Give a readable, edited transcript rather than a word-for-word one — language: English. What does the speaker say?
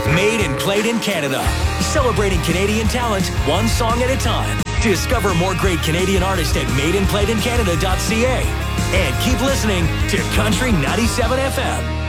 Made and played in Canada. Celebrating Canadian talent, one song at a time. Discover more great Canadian artists at madeandplayedincanada.ca. And keep listening to Country 97 FM.